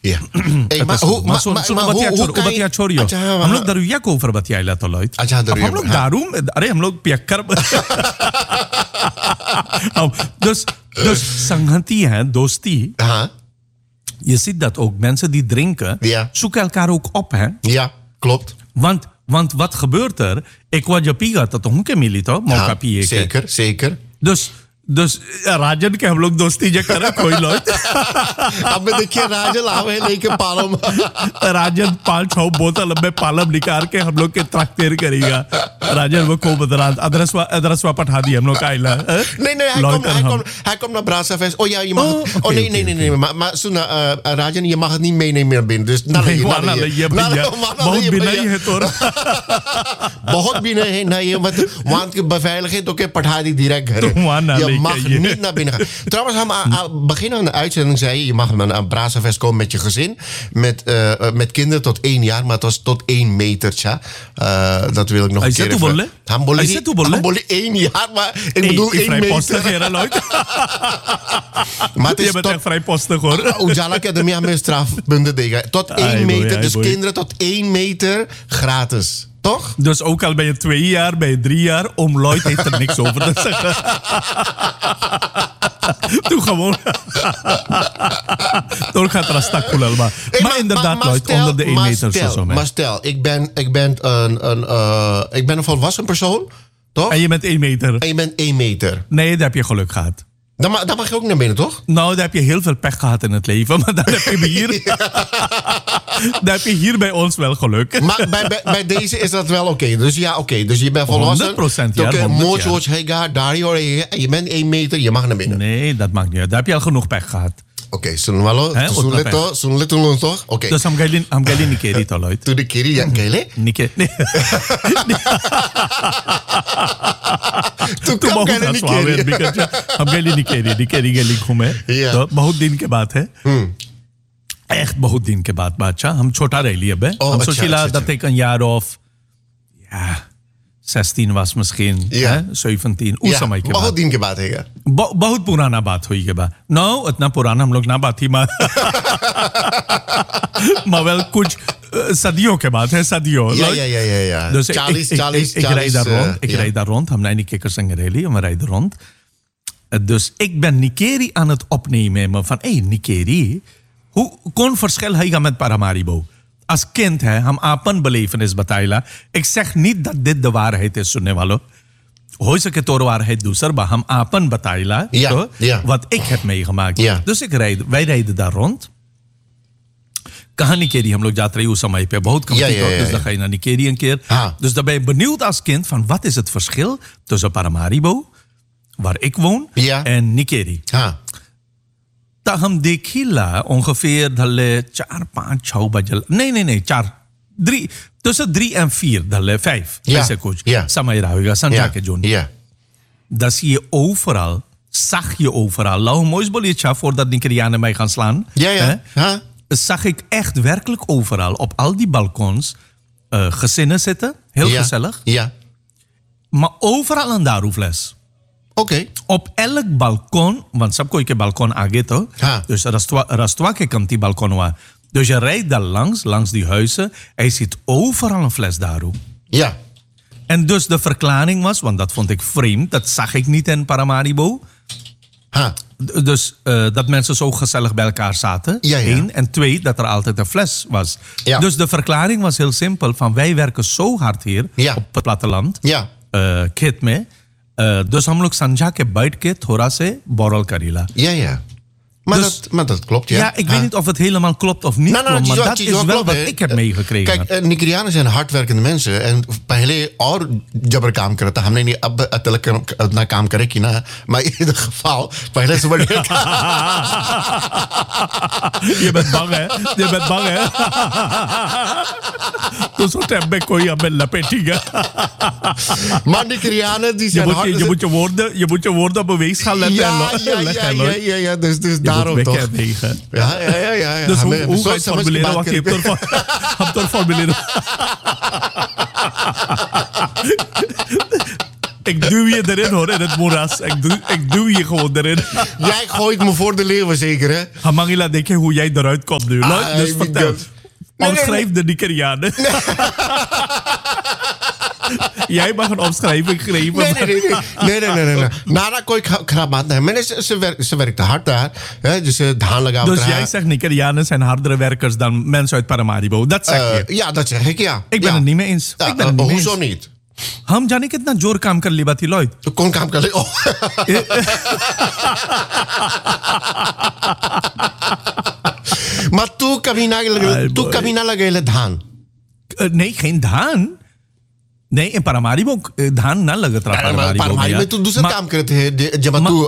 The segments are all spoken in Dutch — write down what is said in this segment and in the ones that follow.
Ja. Hey, maar hoe kan je... हम लोग दरुया को ऊपर बतियाइला तो लोग अच्छा दरुया हम लोग दारू अरे हम लोग पियक्कर dus संगति है दोस्ती je ziet dat ook mensen die drinken zoeken elkaar ook op hè ja klopt want wat gebeurt er ik wou je piga तो तुम के मिली तो मौका पिए के zeker dus राजन के हम लोग दोस्ती जे करे कोई लोग अब देखिए राजन आवे लेके पालम राजन 5-6 बोतल में पालम निकाल के हम लोग के ट्रैक्टर करेगा राजन वो को बदरात adreswa पठा दी हम लोग का आइला nee hij komt naar Brassafest oh ja je mag oh nee maar सुना राजन ये mag het niet meenemen naar binnen dus बहुत बिना ही है तोरा बहुत बिना है नहीं want के beveiliging तो के पठा दी direct घर mag niet naar binnen gaan. Trouwens, begin aan de uitzending zei je mag naar een Brassafest komen met je gezin. Met kinderen tot 1 jaar, maar het was tot 1 meter. Dat wil ik nog een keer even. Hambolli 1 jaar, maar ik bedoel 1 meter. Maar het is je bent echt vrijpostig hoor. Ujala Academia met strafpunten tegen. Tot 1 meter, dus kinderen tot 1 meter gratis. Toch? Dus ook al ben je 2 jaar, ben je 3 jaar, oom Lloyd heeft er niks over te zeggen. Doe gewoon. Door gaat er een stak voelen. Maar inderdaad, Lloyd, onder de 1 meter zo. Maar stel, ik ben een volwassen persoon, toch? En je bent 1 meter. En je bent 1 meter. Nee, daar heb je geluk gehad. Dan mag je ook naar binnen, toch? Nou, daar heb je heel veel pech gehad in het leven. Maar dan heb je hier... dan heb je hier bij ons wel geluk. Maar bij deze is dat wel oké. Dus ja, oké. Dus je bent volwassen. 100% ja. Je bent 1 meter, je mag naar binnen. Nee, dat mag niet. Daar heb je al genoeg pech gehad. Oké, sunle toch? Oké. Dus हम गए निकेरी तो लोग. तू निकेरी या गए? निकेरी. तू कब गए निकेरी? हम गए निकेरी घूमे. तो बहुत दिन के बाद है. Echt बहुत दिन के बाद बादशाह. हम छोटा रह लिए अब. हम सोचिला dat ik een jaar of 16 was misschien, 17 उस समय के बाद. बहुत दिन के बाद है. बहुत पुराना बात हुई के बाद. No, इतना पुराना हम लोग ना बात ही maar wel कुछ सदियों के बाद है सदियों. Ja. Dus ik rijd daar rond. हम नैनी केकर संग रैली, हम rijden rond. Dus ik ben Nikeri aan het opnemen van Nikeri, hoe kon verschil है met Paramaribo? Als kind है हम आपन belevenis बताइला. Ik zeg niet dat dit de waarheid is सुनने वालों. हो सके तोर waarheid दूसर बा हम आपन बताइला wat ik heb meegemaakt. Dus wij rijden daar rond. कहाँ निकेरी हम लोग जाते रहे उस समय पे बहुत कम dus dan ga je naar Nikeri een keer. Dus dan ben je benieuwd als kind van wat is het verschil tussen Paramaribo, waar ik woon, en Nikeri. तो हम देखिला ongeveer धले 4-5-6 बजे नहीं 4 tussen 3 en 4 धले 5 ऐसे कुछ समय रहा होगा संजा के zone dat zie je overal zag je overal lau moois boletje voordat Nikerianen mij gaan slaan zag ik echt werkelijk overal op al die balkons gezinnen zitten heel gezellig maar overal een daroefles. Okay. Op elk balkon, want सबको एक balkon आगे तो, dus rastwa के कमती balkon हुआ. Dus je rijdt daar langs die huizen, en je ziet overal een fles daru. Ja. En dus de verklaring was, want dat vond ik vreemd, dat zag ik niet in Paramaribo. Dus dat mensen zo gezellig bij elkaar zaten. 1. En 2, dat er altijd een fles was. Ja. Dus de verklaring was heel simpel, van wij werken zo hard hier op het platteland. खेत में dus हम लोग संझा के बैठ के थोड़ा से बोरल Karila. Ja. Maar dat klopt, ja. Ja, ik weet niet of het helemaal klopt of niet klopt, maar dat is wel wat ik heb meegekregen. Kijk, Nigerianen zijn hardwerkende mensen en पहले और जबर काम करता हमने नहीं अब अतलक ना काम करे कि ना maar in ieder geval पहले से बड़े je bent bang hè तो सो टाइम में कोई हमें लपेटेगा maar Nigerianen die zijn hard je moet je woorden op een weegschaal letten. Ja, dus daarom toch. Ja. Dus hoe ga je het formuleren? Wacht, je hebt het formuleren. Ik duw je erin hoor, in het moeras. Ik duw je gewoon erin. Jij gooit me voor de leeuwen zeker, hè? Hamangila, denk je hoe jij eruit komt nu? Dus vertel. Omschrijf de Nigerianen. Jij mag een omschrijving geven. Nee. Nara kooi krabat. Nee, maar ze werkte hard daar. Dus jij zegt Nigerianen zijn hardere werkers dan mensen uit Paramaribo. Dat zeg je? Ja, dat zeg ik, ja. Ik ben het niet mee eens. Hoezo niet? हम जाने कितना जोर काम कर ली बाती लॉयड तो कौन काम कर ले maar तू कभी ना लगेले धान नहीं geen धान नहीं in Paramaribo धान ना लगत रहा Paramaribo में तू दूसरा काम करते हैं जब तू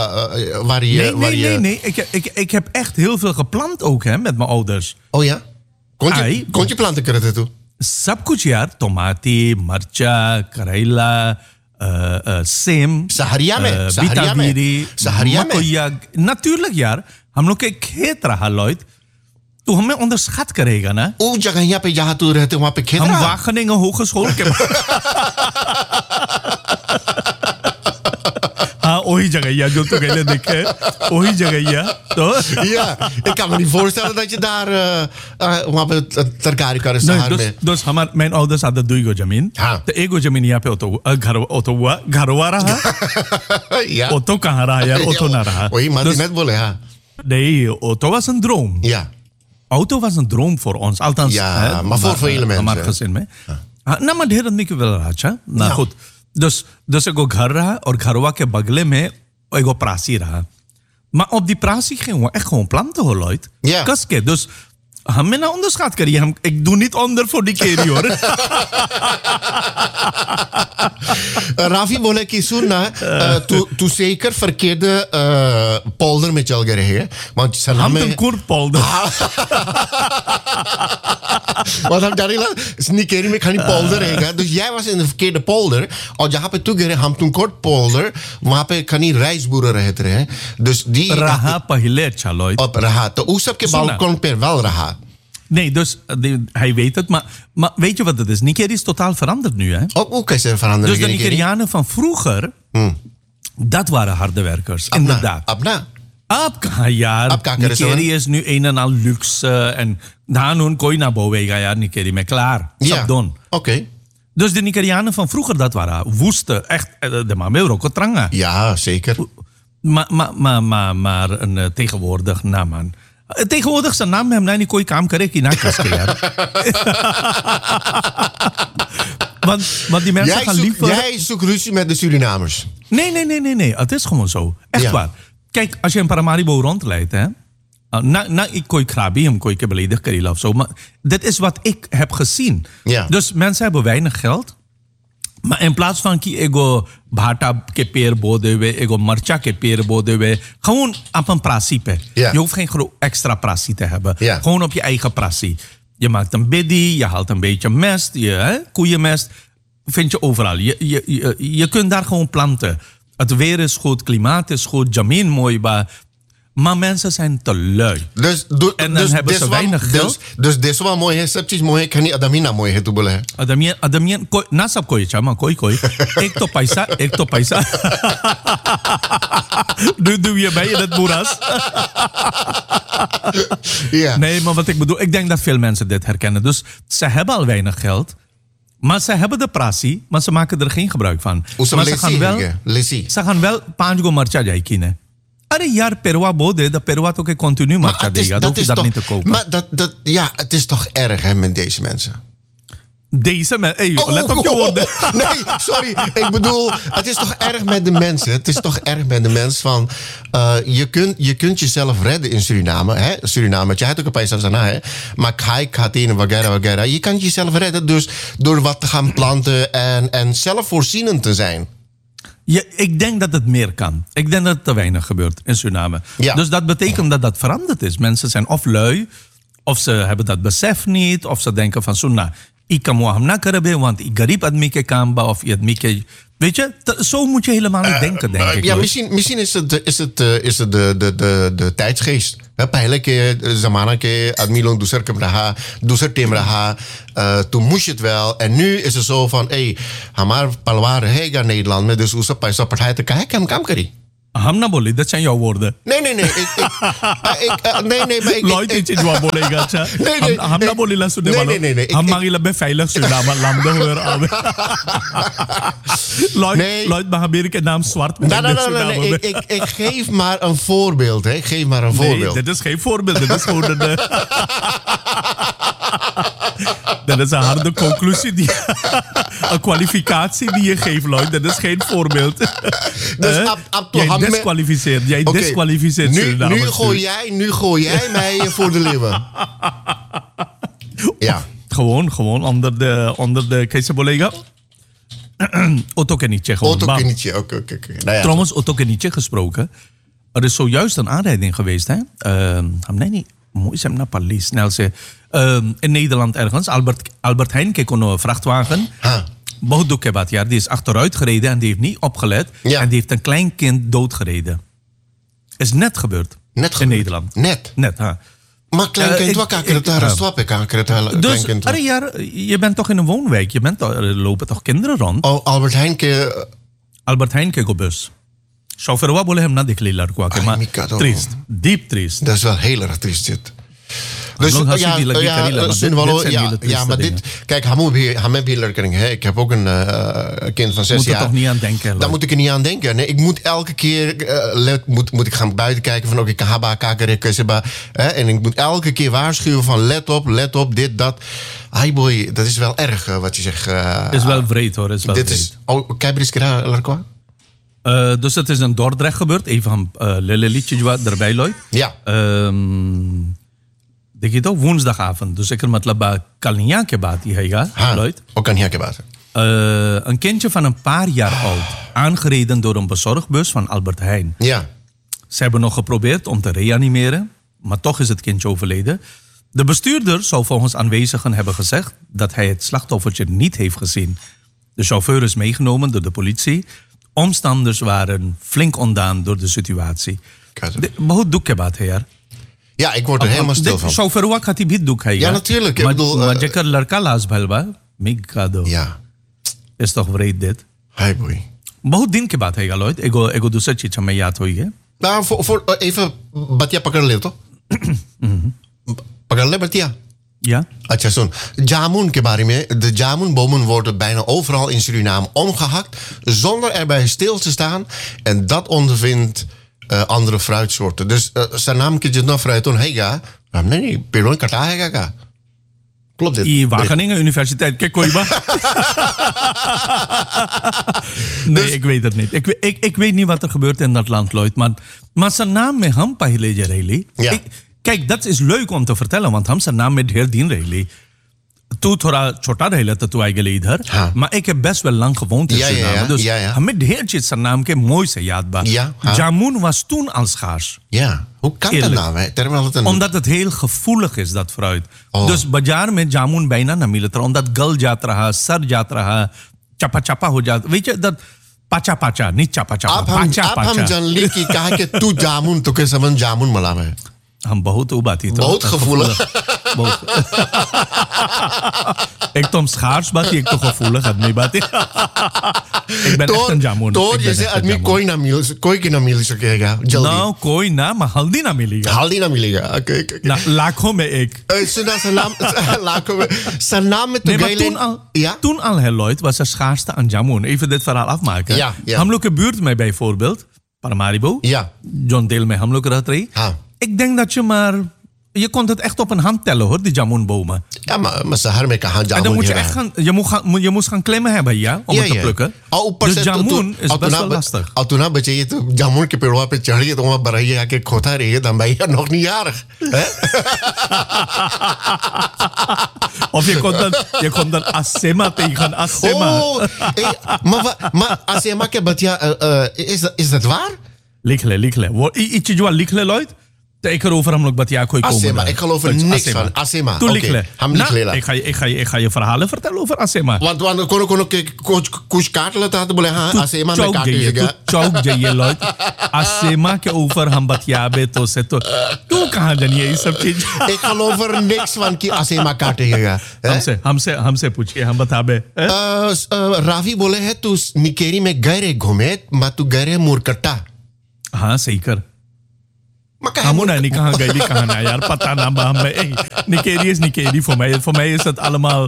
nee ik heb echt heel veel geplant ook hè met mijn ouders. Oh ja? Kon je planten करते तू? सब कुछ यार टमाटी मर्चा करेला सेम सहरिया में मकोया natuurlijk यार हम लोग के खेत रहा लॉयड तो हमें onderschat करेगा ना उस जगह पे जहाँ तू रहते वहाँ पे खेत हम Wageningen Hogeschool के हाँ वही जगह जो तू कहले देखे वही जगह तो ja ik kan me niet voorstellen dat je daar वहाँ पे तरकारी करे शहर में dus mijn ouders hadden दुईगो जमीन तो एगो जमीन यहाँ पे घरवा रहा ja auto कहाँ रहा यार auto ना रहा वही माती net बोले हाँ nee auto was een droom ja auto was een droom voor ons althans ja maar voor vele mensen हमारे gezin में ना मैं ढेर आदमी के वेल रहा अच्छा ना खुद dus एगो घर रहा और घरवा के बगले में एगो प्रासी रहा maar op die prasie gingen we echt gewoon planten hoor Lloyd kaske dus हमें ना onderschat करिए ik doe niet onder voor die keer hoor Rafi बोले कि सुन ना तू zeker verkeerde polder में चल गए है want हम तो कोर polder want हम जाने लगा Nikeri में खाली polder रहेगा dus jij was in de verkeerde polder और जहाँ पे तू गए हम तुम कोट polder वहाँ पे खाली rijstboeren रहते रहे dus die रहा पहले अच्छा Lloyd op रहा तो उस सब के balkon पे wel रहा Nee, dus hij weet het. Maar weet je wat het is? Nikeri is totaal veranderd nu, hè? Ook is er veranderd. Dus de Nigerianen van vroeger, dat waren harde werkers. Inderdaad. Abna. Ja, Nikeri is nu een en al luxe. En daar nu kooi naar boven gaan, ja, Nikeri. Maar klaar. Ja, oké. Dus de Nigerianen van vroeger, dat waren woeste. Echt, de mamel tranga. Ja, zeker. Maar tegenwoordig, nou man... tegenwoordig zijn naam hem niet kooi kaam kare ki na kaske yaar. want die mensen gaan liever... Jij zoekt ruzie met de Surinamers. Nee. Het is gewoon zo. Echt waar. Kijk, als je in Paramaribo rondleidt, hè. Ik kooi krabi, hem kooi beledig karila of zo. Maar dit is wat ik heb gezien. Ja. Dus mensen hebben weinig geld. Maar in plaats van ki ego bhata ke peer bode we, ego marcha ke peer bode we, gewoon op een prasie pe. Ja. Je hoeft geen extra prasie te hebben. Ja. Gewoon op je eigen prasie. Je maakt een biddy, je haalt een beetje mest, koeienmest. Vind je overal. Je kunt daar gewoon planten. Het weer is goed, klimaat is goed, jameen mooi, maar mensen zijn te lui. En dan hebben ze weinig geld. Dus dit is wel mooi, hè? सब चीज mooi है, खाली adamina mooi है, तू बोला है. Adamian, ना सब कोई चमा कोई. एक तो पैसा. Doe je bij in het moeras. Ja. Nee, maar wat ik bedoel, ik denk dat veel mensen dit herkennen. Dus ze hebben al weinig geld. Maar ze hebben de prasie, maar ze maken er geen gebruik van. Maar ze gaan wel 5 marcha jaikine. अरे यार पेरवा बहुत है, dat पेरवा तो के continu marcha देगा, dat hoef je dat niet te kopen. Maar het is toch erg hè met deze mensen. Deze mensen, let op je woorden. Nee, sorry, ik bedoel, het is toch erg met de mensen. Het is toch erg met de mensen van, je kunt jezelf redden in Suriname, hè? Suriname, je hebt ook een paisa sana, hè? Maar kai, katine, wagera. Je kan jezelf redden dus door wat te gaan planten en zelfvoorzienend te zijn. Ik denk dat het meer kan. Ik denk dat het te weinig gebeurt in Suriname. Ja. Dus dat betekent dat dat veranderd is. Mensen zijn of lui, of ze hebben dat besef niet, of ze denken van Sunna, ik kan moaham na karabe, want ik garib admi ke kamba, of je admi. Weet je, zo moet je helemaal niet denken, denk ik. Ja, misschien is het de tijdsgeest. पहले के ज़माना के आदमी लोग दूसर टीम रहा, toen moest je het wel. En nu is het zo van, हमारा पलवार रहेगा Nederland में, dus उससे पैसा पठाए तो काहे हम काम करी? हम ना बोले, dat zijn jouw woorden. Nee, maar ik... Lloyd, iets wat bolega, अच्छा. हम ना बोले ला सुनने वालों. Nee. हम मांगी ला बे veilig Suriname land hoor aan. Lloyd Mahabir के नाम zwart. Nee. Ik geef maar een voorbeeld, hè. Nee, dit is geen voorbeeld. Dit is gewoon een... Dat is een harde conclusie, een kwalificatie die je geeft, Lloyd. Dat is geen voorbeeld. Dus jij disqualificeert Suriname. Nu gooi jij mij voor de leeuwen. Ja. Gewoon onder de Keizerbolega. Otto Kenitje gewoon. Otto Kenitje, oké. Nou ja, trouwens, Otto Kenitje gesproken. Er is zojuist een aanrijding geweest, hè? Nee. Mooi zijn naar Paris. Snel ze in Nederland ergens. Albert Heijn keek een vrachtwagen. Bohuduk ke baat, ja, die is achteruit gereden en die heeft niet opgelet. Ja. En die heeft een klein kind doodgereden. Is net gebeurd. In Nederland. Net, ha. Maar kleinkind, wat kan ik daar swap? Dus, je bent toch in een woonwijk? Er lopen toch kinderen rond? Oh, Albert Heijn keek op bus. Chauffeur wa bole hem na dikh le ladko aake, maar triest, diep triest. Dat is wel heel erg triest dit. Dus maar dit, kijk, hem heb je kering. Ik heb ook een kind van 6 jaar. Moet er toch niet aan denken? Daar moet ik er niet aan denken. Nee, ik moet elke keer moet ik gaan buiten kijken van ik haba kakere en ik moet elke keer waarschuwen van let op, dit, dat. Ai boy, dat is wel erg wat je zegt. Is wel vreed hoor, is wel dit vreed. Is, kijk eens Larko. Dus het is in Dordrecht gebeurd. Even Lille liedje wat erbij loopt. Ja. Denk je toch woensdagavond. Dus ik er met labba kalniya ke baat die hij loopt. Ook kalniya ke baat. Een kindje van een paar jaar oud. Aangereden door een bezorgbus van Albert Heijn. Ja. Ze hebben nog geprobeerd om te reanimeren. Maar toch is het kindje overleden. De bestuurder zou volgens aanwezigen hebben gezegd dat hij het slachtoffertje niet heeft gezien. De chauffeur is meegenomen door de politie. Omstanders waren flink ontdaan door de situatie. Hoe doe ik dat, heer? Ja, ik word er helemaal stil van. Chauffeur, wat gaat hij doen? Ja, natuurlijk. Ik bedoel... Maar je kan ladka laas bhelba. Mikado. Ja. Is toch vreed dit? Hai boy. बहुत दिन के बाद है Lloyd. एगो दूसरी चीज हमें याद हुई है. Nou, voor even Batia पकड़ ले तो. पकड़ ले Batia. Ja. अच्छा सुन, jamun के बारे में, de jamunbomen worden bijna overal in Suriname omgehakt zonder erbij stil te staan en dat ondervindt andere fruitsoorten. Dus zijn naam kun je nog fruit doen, hega, nee, peron kata hega. Klopt dit? In Wageningen Universiteit, kijk hoe je Nee, ik weet het niet. Ik weet niet wat er gebeurt in dat land, Lloyd, maar zijn naam met hem paहिले jareli. Ja. Kijk, dat is leuk om te vertellen, want हम zijn naam met heer Dien Reilly. Toen थोड़ा छोटा रहेला तो तू आई गेले इधर. Maar ik heb best wel lang gewoond in Suriname. Dus हम met heertje zijn naam के mooi से याद बा. Jamun was toen al schaars. Ja, hoe kan dat nou? Omdat het heel gevoelig is, dat fruit. Dus bazaar met jamun bijna na मिलता omdat गल जात रहा, सर जात रहा, चपा चपा हो जाता. Weet je dat pacha pacha, niet chapa chapa. आप हम जानली कि कहा कि तू जामुन तो के समझ जामुन मला में. हम बहुत उबाती तो बहुत gevoelig. Ik tom schaars बाती, एक तो gevoelig आदमी बाती. Ik ben echt een jamun. तो जैसे आदमी कोई की ना मिल सकेगा जल्दी. No, कोई ना, maar हल्दी ना मिलेगा. हल्दी ना मिलेगा. Okay. ना लाखों में एक. लाखों में. Zijn naam met de gele. Toen al, Lloyd, was er schaarste aan jamun. Even dit verhaal afmaken. Ja. हम लोग के buurt में bijvoorbeeld, Paramaribo. Ja. John Dale में हम लोग रहते रही. Ik denk dat je kon het echt op een hand tellen hoor, die jamunbomen. Ja, maar ze hebben jamun. En dan moet je echt je moest gaan klimmen hebben, ja, om het te plukken. Dus jamun is best wel lastig. Al toen had je het jamun ke पेड़वा पे चढ़ गए तो वहां बरैया आके खोता रही dan ben je nog niet jarig. Of je kon dan Asema tegen Asema. Oh, maar Asema ke Batia is dat waar? Likle. Iets जो लिख ले Lloyd. Ik geloof er namelijk dat jij kon komen. Asema, ik geloof er niks van. Asema. Oké. Ik ga je verhalen vertellen over Asema. Want we kunnen kuskaart laten boleh Asema met kaart. Chouk je Lloyd. Asema ke over hambatjabe to seto. Tu kahan dan ye sab cheez. Ik geloof er niks van ki Asema kaart है. हमसे पूछिए हम बताबे. रावी बोले है तू निकेरी में गए घूमे मा तू गए मुरकट्टा. हाँ सही कर. Hamu nou niet gaan gaan die gaan naar jaar patana bij Nikeri is Nikeri voor mij. Voor mij is het allemaal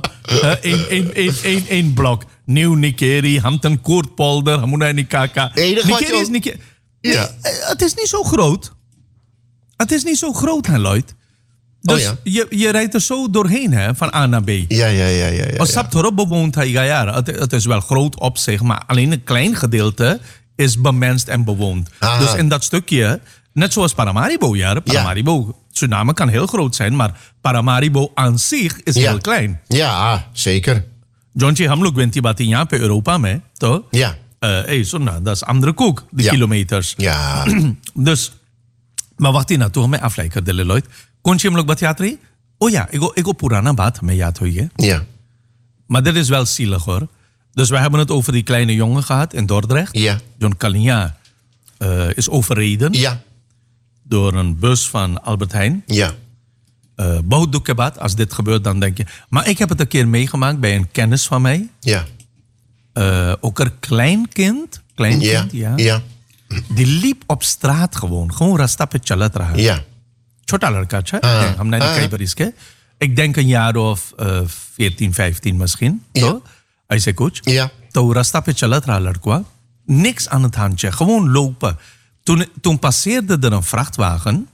één blok. Nieuw Nikeri, Hampton Koortpolder, Hamu nou niet kaka. Nikeri is Nikeri. Ja. Het is niet zo groot. Het is niet zo groot, hè, Lloyd. Dus je rijdt er zo doorheen, hè, van A naar B. Ja. Als Saptoro bewoont hij het is wel groot op zich, maar alleen een klein gedeelte is bemenst en bewoond. Aha. Dus in dat stukje, net zoals Paramaribo, Paramaribo, Suriname kan heel groot zijn, maar Paramaribo aan zich is heel klein. Ja, zeker. Jontje, हम लोग 20 बातें यहाँ पे Europa में, तो ja. Dat is andere koek, die kilometers. Ja. Dus, maar wacht hier naartoe, मैं afleid कर दे Lloyd. कौन सी हम लोग बात याद रही? Oh ja, ego purana baat hमें याद हुई है. Ja. Maar dit is wel zielig hoor. Dus we hebben het over die kleine jongen gehad in Dordrecht. Ja. John Kalinja is overreden. Ja. Door een bus van Albert Heijn. Ja. बहुत दुख के बाद, als dit gebeurt, dan denk je. Maar ik heb het een keer meegemaakt bij een kennis van mij. Ja. Ook een kleinkind. Ja. Die liep op straat gewoon rastape chalat raha. Ja. छोटा लड़का अच्छा है हमने कई बार इसके ik denk een jaar of 14, 15 misschien तो ऐसे कुछ तो रास्ता पे चलत रहा लड़का niks aan het handje gewoon lopen toen passeerde er een vrachtwagen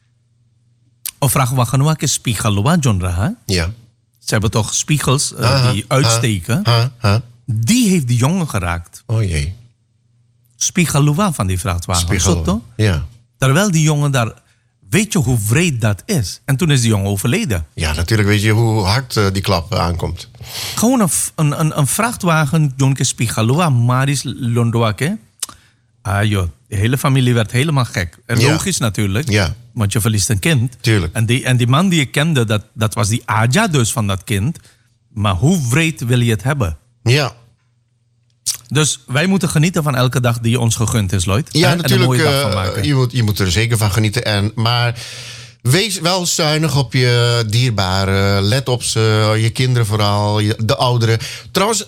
of vrachtwagen waar ke spiegel wa John raha ja ze hebben toch spiegels die uitsteken die heeft die jongen geraakt oh jee spiegel van die vrachtwagen ja terwijl die jongen daar. Weet je hoe wreed dat is? En toen is die jongen overleden. Ja, natuurlijk weet je hoe hard die klap aankomt. Gewoon een vrachtwagen, Jonke Spigalua, Maris Londoake. Ah joh, de hele familie werd helemaal gek. En logisch natuurlijk, want je verliest een kind. Tuurlijk. En die man die ik kende, dat was die Aja dus van dat kind. Maar hoe wreed wil je het hebben? Ja. Dus wij moeten genieten van elke dag die ons gegund is, Lloyd. Ja, natuurlijk. En een mooie dag van maken. Je moet er zeker van genieten. Maar wees wel zuinig op je dierbaren. Let op ze, je kinderen vooral, de ouderen. Trouwens,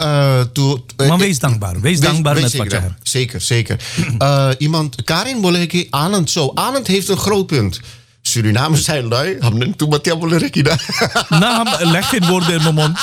maar wees dankbaar. Wees dankbaar met wat je hebt. Zeker. Karin Boleki, Anand zo. Anand heeft een groot punt. Surinamers zijn lui. Toen wat jij willen rekenen. Nou, leg geen woorden in mijn mond.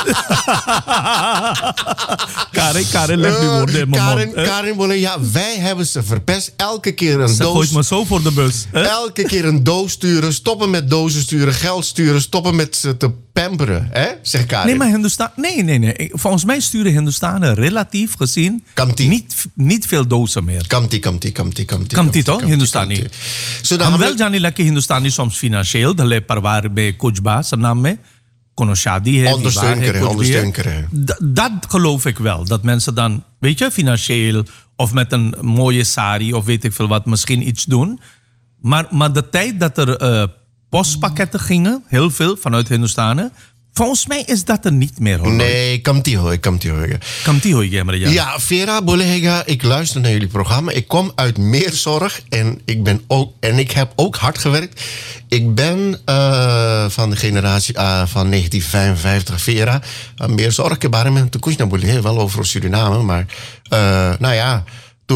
Karin, leg die woorden in mijn mond. Karin willen, ja, wij hebben ze verpest. Elke keer een doos. Ze gooit me zo voor de bus. Elke keer een doos sturen. Stoppen met dozen sturen. Geld sturen. Stoppen met ze te pamperen. Hè? Zegt Karin. Nee, maar Hindustan... Nee. Volgens mij sturen Hindustanen relatief gezien... Niet veel dozen meer. Kamti toch? Hindustani. हम wel जाने लगे हिंदुस्तानी soms financieel, de parwaar bij Kujba, zijn naam mee. Kono shadi heeft, ondersteun krijgen. Dat geloof ik wel. Dat mensen dan, weet je, financieel of met een mooie sari of weet ik veel wat, misschien iets doen. Maar de tijd dat er postpakketten gingen, heel veel vanuit Hindustanen, volgens mij is dat er niet meer hoor. Nee, Kamti hoor. Ja, Vera Bolega, ik luister naar jullie programma. Ik kom uit Meerzorg en ik heb ook hard gewerkt. Ik ben van de generatie van 1955, Vera. Meerzorg, ik heb met de Kushna Bolega, wel over Suriname, maar nou ja.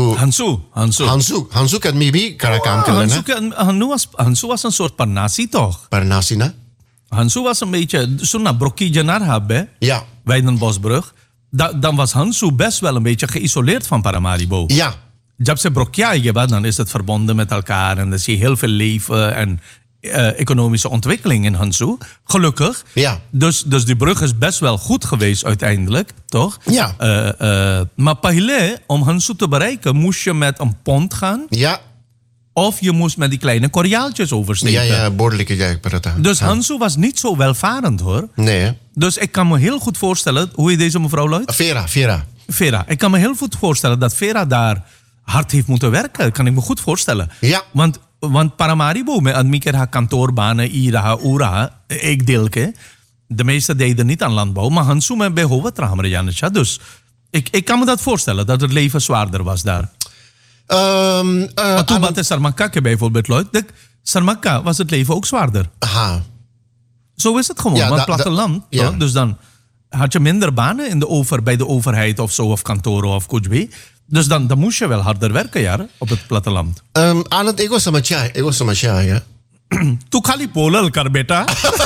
Hansu kan maybe karakam kennen. Hansu was een soort Parnasi toch? Parnasi, na? Hansu was een beetje, zo'n brokkie janar hebben, Weidenbosbrug. Dan was Hansu best wel een beetje geïsoleerd van Paramaribo. Ja. Jab se brokkie dan is het verbonden met elkaar en dan zie je heel veel leven en economische ontwikkeling in Hansu. Gelukkig. Ja. Dus die brug is best wel goed geweest uiteindelijk, toch? Ja. Maar paहिले, om Hansu te bereiken, moest je met een pont gaan. Ja. Of je moest met die kleine Koreaaltjes oversteken. Ja, behoorlijke Dus Hansu was niet zo welvarend hoor. Nee hè? Dus ik kan me heel goed voorstellen, hoe heet deze mevrouw Lloyd? Vera. Ik kan me heel goed voorstellen dat Vera daar hard heeft moeten werken. Dat kan ik me goed voorstellen. Ja. Want want Paramaribo, met Admiker haar kantoorbanen, Ira, Ura, ik deelke. De meeste deden niet aan landbouw, maar Hansu met bij Hovetramer, Janisha. Dus ik kan me dat voorstellen, dat het leven zwaarder was daar. Maar toen wat is Sarmakake bijvoorbeeld, Lloyd? Sarmaka was het leven ook zwaarder. Aha. Zo is het gewoon, maar platteland. Ja. Dus dan had je minder banen bij de overheid of zo, of kantoren of Kujbi. Dus dan moest je wel harder werken, ja, op het platteland. Aan het ego samatja, ja. Tu khali polal kar beta.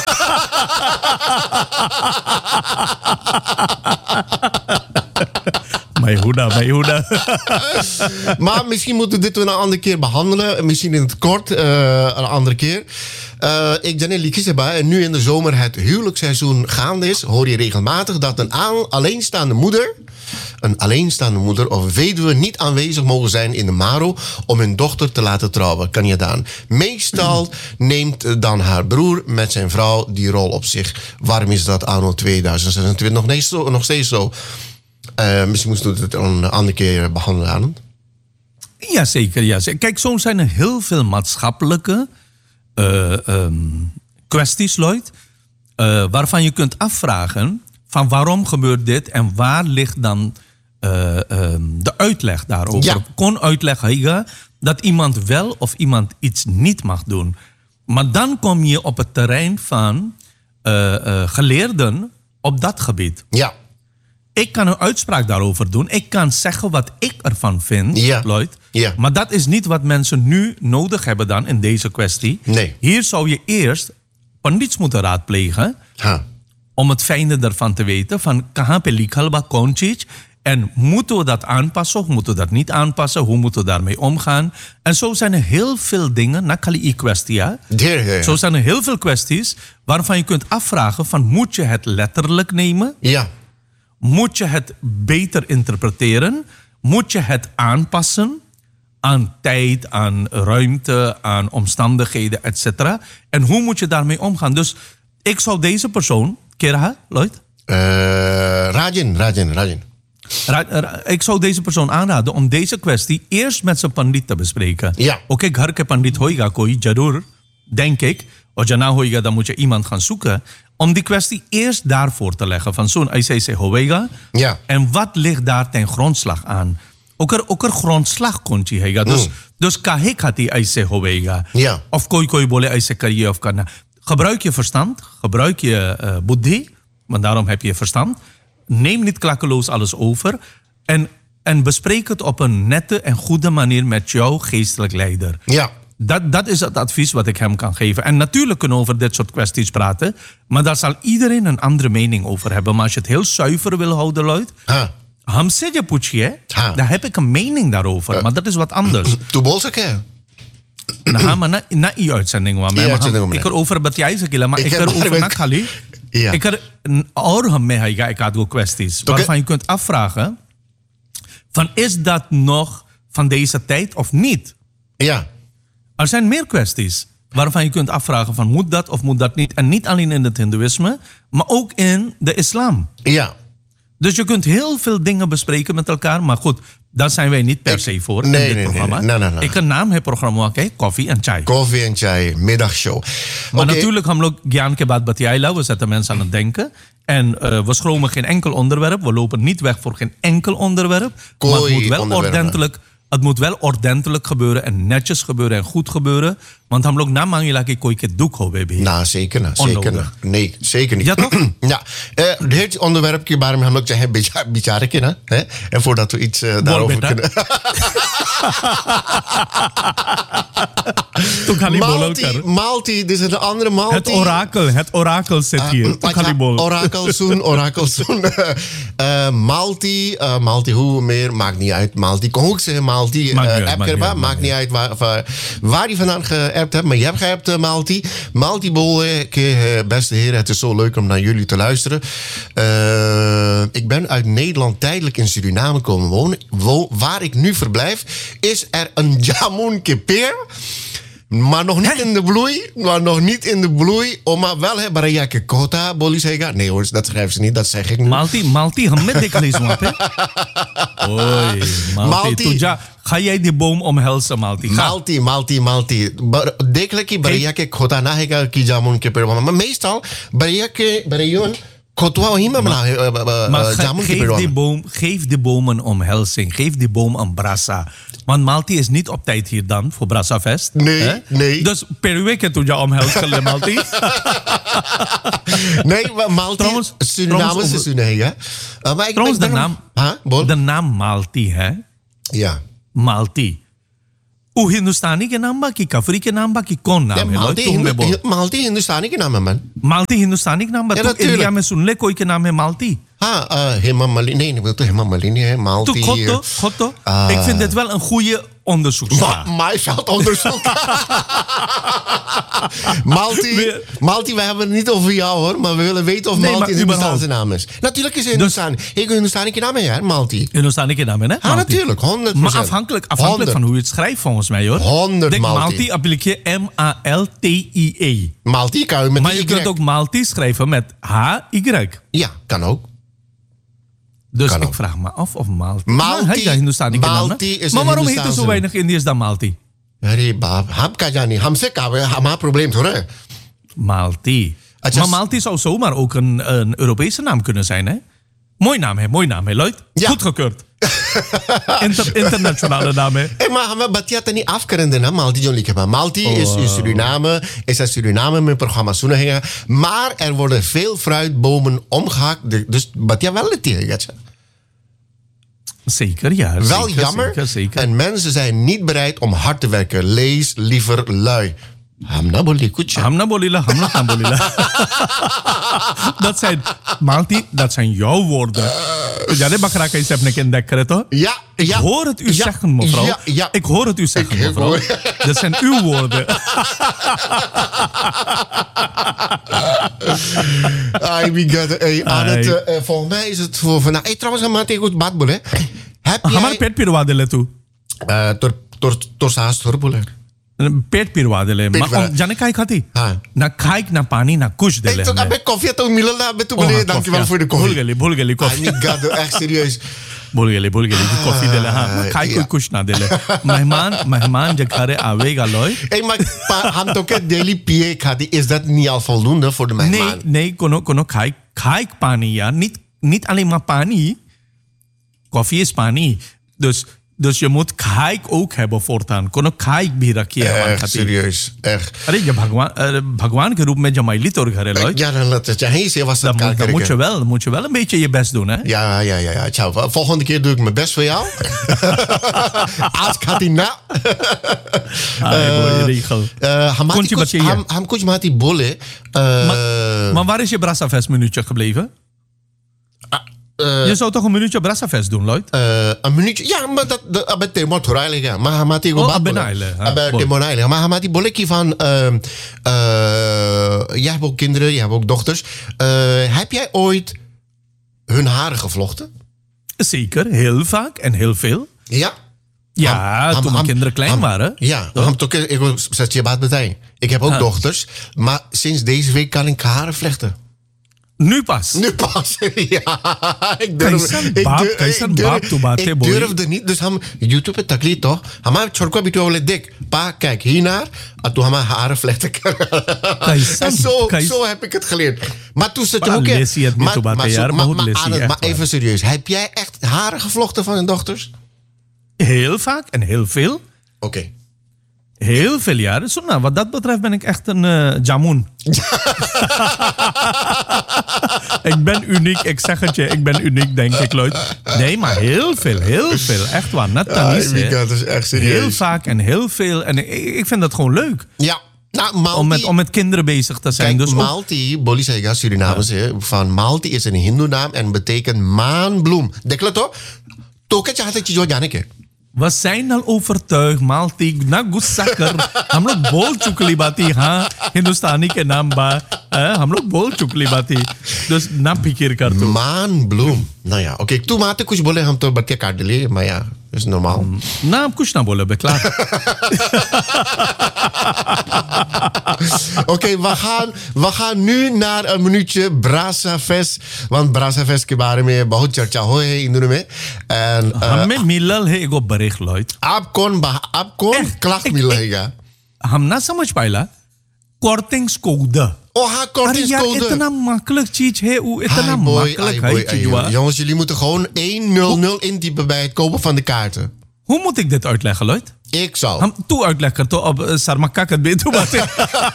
Mayhuda. Maar misschien moeten we dit een andere keer behandelen. Misschien in het kort, een andere keer. Ik denk dat en nu in de zomer het huwelijksseizoen gaande is, hoor je regelmatig dat een alleenstaande moeder of weduwe niet aanwezig mogen zijn in de Maro om hun dochter te laten trouwen. Kan je dan? Meestal neemt dan haar broer met zijn vrouw die rol op zich. Waarom is dat anno 2026 nog steeds zo? Misschien moeten we het een andere keer behandelen. Jazeker. Kijk, zo zijn er heel veel maatschappelijke kwesties, Lloyd, waarvan je kunt afvragen van waarom gebeurt dit en waar ligt dan de uitleg daarover. Ja. Kon uitleggen dat iemand wel of iemand iets niet mag doen. Maar dan kom je op het terrein van geleerden op dat gebied. Ja. Ik kan een uitspraak daarover doen. Ik kan zeggen wat ik ervan vind, Lloyd. Ja. Maar dat is niet wat mensen nu nodig hebben dan in deze kwestie. Nee. Hier zou je eerst pandits moeten raadplegen. Om het fijne ervan te weten. Van kaha pe likhalba konchich. En moeten we dat aanpassen of moeten we dat niet aanpassen? Hoe moeten we daarmee omgaan? En zo zijn er heel veel dingen. Nakali kwestie, ja. Zo zijn er heel veel kwesties waarvan je kunt afvragen van moet je het letterlijk nemen? Ja. Moet je het beter interpreteren? Moet je het aanpassen aan tijd, aan ruimte, aan omstandigheden, etc. En hoe moet je daarmee omgaan? Dus ik zou deze persoon... Kera, Lloyd? Rajan. Ik zou deze persoon aanraden om deze kwestie eerst met zijn pandit te bespreken. Ja. Oké, घर के पंडित होएगा कोई जरूर, denk ik. Als je nou hoega, dan moet je iemand gaan zoeken om die kwestie eerst daarvoor te leggen. Van zo'n ICC hoega. Ja. En wat ligt daar ten grondslag aan? Ook er grondslag komt je hega. Dus kahik had die ICC hoega. Ja. Of koi bole ICC karje of kana. Gebruik je verstand, gebruik je buddhi, want daarom heb je verstand. Neem niet klakkeloos alles over en bespreek het op een nette en goede manier met jouw geestelijk leider. Ja. Dat is het advies wat ik hem kan geven. En natuurlijk kunnen we over dit soort kwesties praten, maar daar zal iedereen een andere mening over hebben. Maar als je het heel zuiver wil houden, Lloyd, hamse je poetje, daar heb ik een mening daarover, maar dat is wat anders. Toen bolsek hè? Maar na die uitzending, ik erover dat jij ze maar ik erover nakali. Ja. Ik had ook kwesties waarvan je kunt afvragen van is dat nog van deze tijd of niet? Ja. Er zijn meer kwesties waarvan je kunt afvragen van moet dat of moet dat niet? En niet alleen in het hindoeïsme, maar ook in de islam. Ja. Dus je kunt heel veel dingen bespreken met elkaar, maar goed, daar zijn wij niet per se voor in dit programma. Nee. Ik een naam het programma, Koffie en Chai. Koffie en Chai, middagshow. Maar natuurlijk gaan we ook Gyan ke baad batyaila, we zetten mensen aan het denken. En we schromen geen enkel onderwerp, we lopen niet weg voor geen enkel onderwerp. Maar het moet wel ordentelijk gebeuren en netjes gebeuren en goed gebeuren. Want dan ook na mangi kooi ke doek ho baby. Nou, zeker. Nee, zeker niet. Ja, toch? Ja. Dit onderwerpje waarom we ook zeggen bichare kennen, hè? En voordat we iets daarover kunnen. Malti, dit is een andere Malti. Het orakel zit hier. Orakel zoen. Malti, hoe meer, maakt niet uit. Malti, kon ook zeggen Malti. Maakt niet uit waar je vandaan geappt hebt. Maar je hebt geappt, Malti. Malti Bol, beste heren, het is zo leuk om naar jullie te luisteren. Ik ben uit Nederland tijdelijk in Suriname komen wonen. Waar ik nu verblijf, is er een jamun keper. Maar nog niet in de bloei. Maar nog niet in de bloei. Maar wel hè, baraya ke kota, boli sega. Nee hoor, dat schrijven ze niet. Dat zeg ik nu. Malti, hamet dik lezen wat hè? Oei, Malti. Tuja, ga jij die boom omhelzen, Malti? Malti. Dekelijk baraya ke kota na hega ki jamun ke per. Maar meestal baraya ke barayon. Maar geef de boom een omhelzing. Geef die boom een brasa. Want Malti is niet op tijd hier dan voor Brassafest. Nee. Dus per week toen je omhelzen, Malti. Nee, maar Malti... Suriname is Suriname. Trouwens, de naam Malti, hè? Ja. Malti. O Hindustani के नाम बाकी कफरी के नाम बाकी कौन नाम है? मालती हिंदुस्तानी के नाम है मन. मालती हिंदुस्तानी के नाम बता. तू इंडिया में सुन ले कोई के नाम है मालती. हाँ, हेमा मालिनी. Nee, तो हेमा मालिनी है मालती. God. Ik vind dit wel een goede onderzoeksvraag. Mijveldonderzoek. Malti, wij hebben het niet over jou hoor, maar we willen weten of Malti een Hindustaanse naam is. Natuurlijk is het Hindustani. Ik wil Hindustani ke naam है Malti. Hindustani ke naam है, hè? Ja, natuurlijk, 100%. Maar afhankelijk van hoe je het schrijft volgens mij hoor. 100 Malti appliqueer M-A-L-T-I-E. Malti kan je met maar je kunt ook Malti schrijven met H-Y. Ja, kan ook. Dus ik vraag me af of Malti... Malti is maar waarom heet er zo weinig Indiërs dan Malti? अरे बाप हम क्या जाने हमसे क्या हमारा probleem थोड़ा है. Malti. Maar Malti zou zomaar ook een Europese naam kunnen zijn, hè? Mooi naam, hè, Lloyd? Ja. Goedgekeurd. Internationale naam, hè? Maar hame batia tani afkerende na Malti jo liखे ba. Malti is in Suriname, mijn programma Soenahingen. Maar er worden veel fruitbomen omgehakt, dus batia wel het hier. Zeker, ja. Wel jammer. Zeker. En mensen zijn niet bereid om hard te werken. Lees liever lui. Hamna boli kucha. Hamna bolila. Dat zijn jouw woorden. Jadi bakra kayak saya pernah kendekker toch? Ja. Ik hoor het u zeggen, mevrouw. Ja. Ik hoor het u zeggen, mevrouw. Dat zijn uw woorden. Volgens mij is het voor vandaag. Trouwens, maar tegen het badboel, hè? Hamar pet pirwadele toe. Torsaas horbole. पेट पिरवा दिले जाने काय खाती ना खाइक ना पानी ना कुछ दिले तो अबे कॉफी तो मिलल ना अबे तू बोले dankjewel voor de koffie भूल गेली कॉफी echt serieus भूल गेली कॉफी दिले हां खाई कोई कुछ ना दिले मेहमान जे घरे आवेगा लोय maar हम तो के डेली पिए खाती is dat niet al voldoende voor de mehmaan nee कोनो खाइक पानी या niet alleen maar पानी कॉफी is पानी Dus je moet kaik ook hebben voortaan. Kono kaik bhi rakhiye. Echt serieus, echt. अरे जब भगवान के रूप में जब माइली तोड़ घरे लोग. Ja, dan laat het je heen zien was dat kan. Dan moet je wel een beetje je best doen, hè? Ja. Ciao. Volgende keer doe ik mijn best voor jou. Als Katina. Ham kuch mati bole. Maar waar is je Brassafest minuutje gebleven? Je zou toch een minuutje Brassafest doen, Lloyd? Een minuutje? Ja, maar dat abe temo thoraile. Maar hamati go abenaile. Abe temonaile. Maar hamati boleki van jij hebt ook kinderen, jij hebt ook dochters. Heb jij ooit hun haren gevlochten? Zeker, heel vaak en heel veel. Ja? Ja, toen mijn kinderen klein waren. Ja, ik heb ook dochters. Maar sinds deze week kan ik haren vlechten. Nu pas, ja. Ik durfde niet. Dus YouTube het takliet toch? Hama chorko bitu wale dik. Pa, kijk hiernaar. En toen hama haren vlechten. En zo heb ik het geleerd. Maar toen zat je ook maar even serieus. Heb jij echt haren gevlochten van je dochters? Heel vaak en heel veel. Oké. Heel veel jaren. Zo, nou, wat dat betreft ben ik echt een jamoen. Ik ben uniek, ik zeg het je. Ik ben uniek, denk ik, Lloyd. Nee, maar heel veel. Echt waar. Net dat is echt serieus. Heel vaak en heel veel. En ik vind dat gewoon leuk. Ja. Nou, om met kinderen bezig te zijn. Kijk, dus Malti, Bolli Sega, Surinamese, van Malti is een Hindoe-naam en betekent maanbloem. Dekla toch? Toke chahat je janeke. We zijn al overtuigd, Malti, na gusakker. हम लोग बोल चुकली बाती हाँ हिंदुस्तानी के नाम बा हम लोग बोल चुकली बाती dus ना फिकिर कर तू maanbloem. Nou ja, oké. Toen maakte कुछ बोले हम तो बत्तियां काट दिली, maar ja. Dat is normaal. Nou, kush na bolen, ben klaar. Oké, we gaan nu naar een minuutje Brasa Fest. Want Brasa Fest के बारे में बहुत चर्चा हो है इंदुर में. And हमें मिलल है एगो बरेख लॉयत. आप कौन क्लास मिल रहेगा? हम ना समझ पाइला. Kortingcode. Oh, ha, kortingscode. Ja, इतना makkelijk चीज है, इतना makkelijk है चीज. Jongens, jullie moeten gewoon 100 intypen bij het kopen van de kaarten. Hoe moet ik dit uitleggen, Lloyd? Ik zou. हम तू uitleg कर तो अब सरमक्का कर बे तू बातें.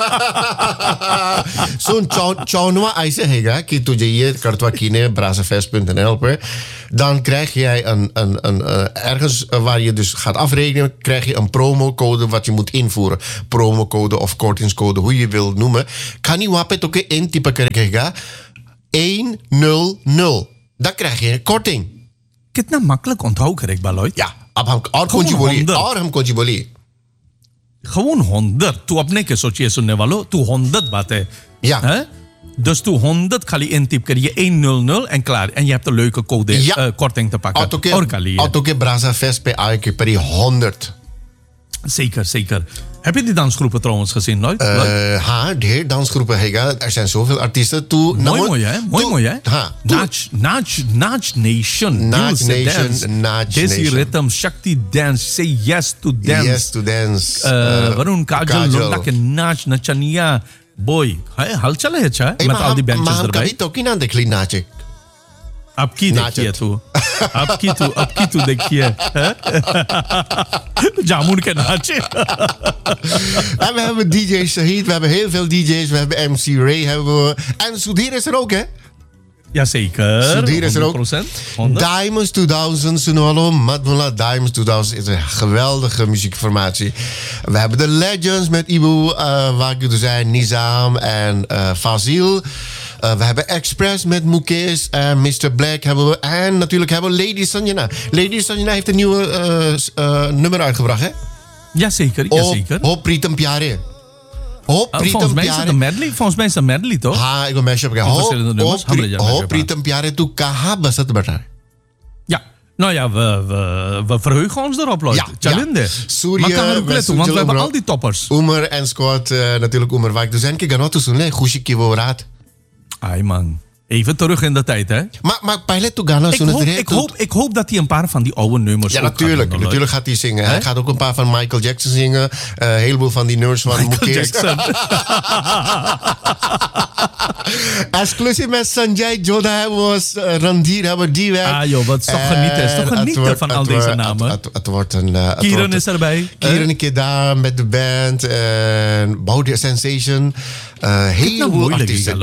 Zo'n चौनवा ऐसे हैगा कि तुझे ये करतवा कीने brasafest.nl पर dan krijg jij een ergens waar je dus gaat afrekenen, krijg je een promocode wat je moet invoeren. Promocode of kortingscode, hoe je wilt noemen. Kan je wapet ook intypen krijgen? 100. Dan krijg je korting. कितना makkelijk onthouden krijg ik, Lloyd? Ja. अब हम और हम कुछ बोली gewoon 100 तू अपने के सोचिए सुनने वालों तू 100 बात है ja dus तू 100 खाली intyp करिए 100 en klaar en je hebt een leuke code korting te pakken और खाली auto के Brasa Fest पे आए के परी 100 zeker heb je die dansgroepen trouwens gezien Lloyd? हाँ ढेर dansgroepen हैगा er zijn zoveel artiesten mooi hè Nach Nation Desi Rhythm Shakti Dance Say Yes to Dance Varun Kajal Lunda के Nach Nachaniya boy हलचल है अच्छा met al die bandjes erbij maar हम कभी तो की ना देख ली नाचे अब की देखिए तू अब की तू देखिए जामुन के नाचे en we hebben DJ Shahid, we hebben heel veel DJ's, we hebben MC Ray hebben we en Sudhir is er ook hè Jazeker. Sudhir is er ook. 100%. Diamonds 2000, Sunwalo, Madmula Diamonds 2000 is een geweldige muziekformatie. We hebben de Legends met Ibu, waar ik er zijn, Nizam en Fazil. We hebben Express met Mukesh en Mr. Black hebben we. En natuurlijk hebben we Lady Sanjana. Lady Sanjana heeft een nieuwe nummer uitgebracht, hè? Jazeker. Ho Pritam Pyare. Volgens mij is het een medley. Volgens mij is het een medley, toch? Ja, ik wil mashup kijken. Ho Pritam Pyare, tu kaha basat bata. Ja. Nou ja, we verheugen ons erop, Lloyd. Chalinde. Ja. Surya, maar kan er ook letten, want we hebben al die toppers. Umar en Scott, natuurlijk Umar Wijk. Dus en kijk, tu sunne, khushi ki wo raat. Ai man. Even terug in de tijd, hè? Maar pilot to Ghana ik hoop dat hij een paar van die oude nummers ja, natuurlijk gaat hij zingen. Hij gaat ook een paar van Michael Jackson zingen. Een heleboel van die nummers van Michael Jackson. Exclusief met Sanjay Jodha was Randir hebben die werk. Ah joh, wat is toch genieten. Is toch genieten van al deze namen. Het wordt een... Kieran is erbij. Kieran een keer daar met de band. Baude Sensation. Heleboel artiesten.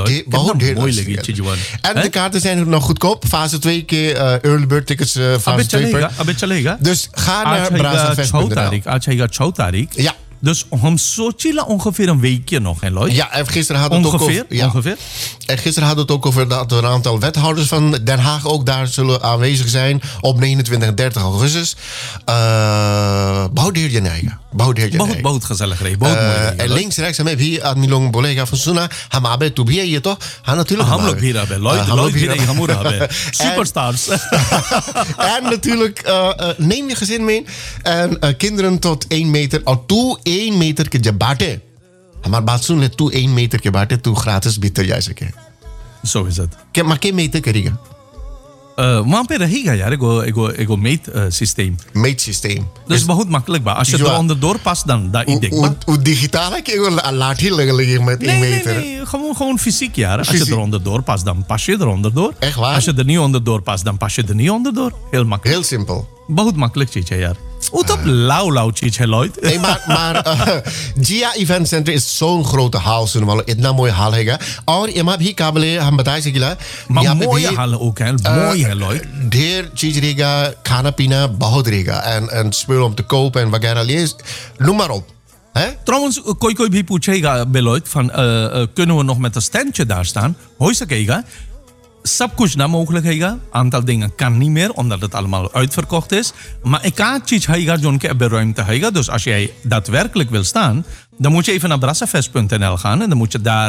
En de kaarten zijn nog goedkoop. Fase 2 keer early bird tickets. Fase 2 Dus ga naar brasafest.nl. Aachaiga 6 tarik. Ja. Dus हम सोचिला ongeveer een weekje nog, hè Lloyd? Ja, en gisteren hadden we het ook over... Ja. Ongeveer? En gisteren hadden we het ook over dat er een aantal wethouders van Den Haag ook daar zullen aanwezig zijn op 29 en 30 augustus. Bouwdeer je neigen. बहुत gezellig रही. En links, rechts, हम भी आदमी लोग बोलेगा सुना हम आबे तू भी है ये तो हाँ natuurlijk हम लोग भी रहे Lloyd भी रहे हम रहे superstars en natuurlijk neem je gezin mee en kinderen tot 1 meter al toe 1 meter के जब बाटे हमारे बात सुन ले तू 1 meter के बाटे तू gratis भीतर जा सके zo is het maar के meter करेगा वहाँ पे रहेगा यार एगो meet systeem. Meet systeem. Dus बहुत makkelijk बा. Als je er onderdoor past dan dat ik denk. Hoe digitaal heb je een laatje liggen met 1 meter? Nee, gewoon fysiek ja. Als je er onderdoor past dan pas je er onderdoor. Echt waar? Als je er niet onderdoor past dan pas je er niet onderdoor. Heel makkelijk. Heel simpel. बहुत makkelijk चीज है यार. Hoe top lauw चीज है Lloyd. Nee, maar Gia Event Center is zo'n grote hal सुन वाला इतना मोय हाल हैगा और यहाँ भी काबिले हम बता सकिला यहाँ पे mooie हाल ook है mooi है Lloyd. ढेर चीज रहेगा खाना पीना बहुत रहेगा en spullen om te kopen en वगैरह लिए noem maar op. Trouwens, कोई भी पूछेगा Lloyd van kunnen we nog met een standje daar staan? हो सकेगा. सब कुछ ना mogelijk हैगा aantal dingen kan niet meer omdat het allemaal uitverkocht is maar ik kan iets हैगा जो उनके अब ruimte हैगा dus als jij daadwerkelijk wil staan dan moet je even naar brasafest.nl gaan en dan moet je daar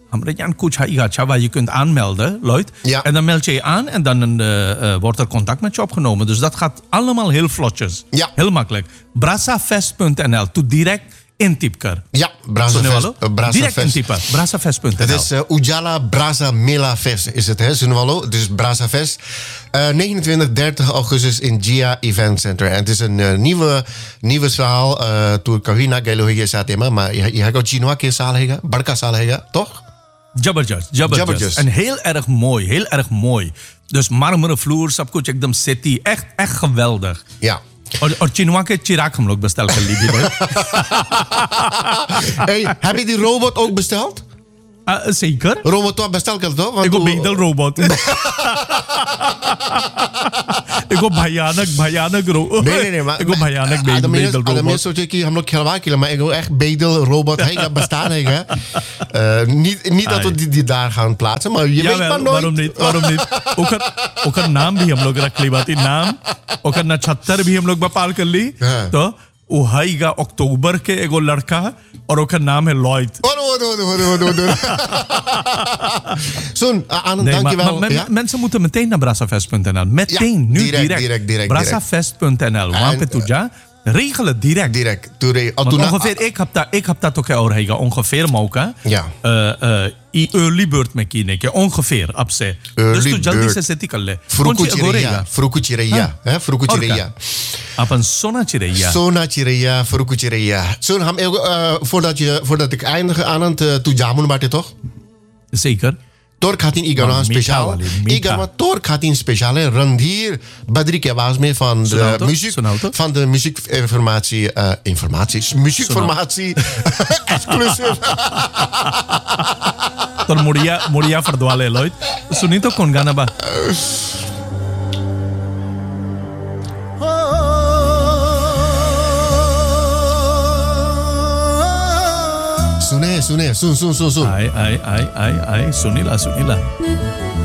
Jan Kuchaigacha, waar je kunt aanmelden, Lloyd. Ja. En dan meld je je aan en dan wordt er contact met je opgenomen. Dus dat gaat allemaal heel vlotjes. Ja. Heel makkelijk. Brassafest.nl. Doe direct intypen. Ja, Brassafest. Direct intypen. Brassafest.nl. Het is Ujala Brasa Mela Fest, is het, hè, Sunwalo? Dus Brassafest. 29, 30 augustus in Gia Event Center. En het is een nieuwe zaal. Toen Kahina Gailo Higa Satema, maar je hebt ook Chinoa Kesaal Higa, Barca Saal Higa, toch? Jabberjust. En heel erg mooi. Dus marmeren vloer, sabkuch ekdam city. Echt geweldig. Ja. और चिनवा के चिराग हम लोग बेस्टल कर लीजिए. Hey, heb je die robot ook besteld? Zeker. Robot toch besteld kan toch? Ik heb een robot. Ik heb भयानक robot. Nee, maar ik heb भयानक bedel robot. Adamir सोचे कि हम लोग खिलवा के maar ik wil echt bedel robot है bestaan है. Niet dat we die daar gaan plaatsen, maar je weet maar nooit. waarom niet? ओकर नाम भी हम लोग रख ली बाती नाम ओकर नक्षत्र भी हम लोग बपाल कर ली तो वो हाईगा अक्टूबर के एगो लड़का और ओकर नाम है Lloyd. Zo'n dankjewel. Mensen moeten meteen naar brassafest.nl. Meteen, nu direct. Brassafest.nl. Wampetuja. Regel het direct. Ongeveer, ik heb dat ook al ongeveer mogen. Ja. Early bird में कीने के ongeveer अब से dus तो जल्दी से सेट कर ले Frukuchireya. अपन सोना chireya Frukuchireya. Zo'n ham voordat ik eindig aan het toejamun baat toch? Zeker. Tork gaat in Igana speciaal. Igana Tork gaat in speciaal. Randhir Badri के आवाज में van de muziekinformatie muziekformatie exclusive. तो मुड़िया फरदवा ले लो सुनी तो कौन गाना बा सुने सुन आई सुनीला